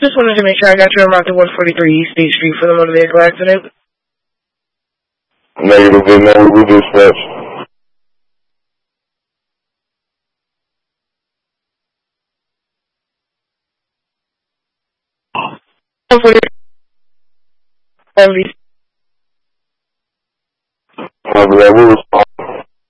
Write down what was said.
Just wanted to make sure I got you around to 143 East State Street for the motor vehicle accident. Negative, man. We dispatch. Copy that.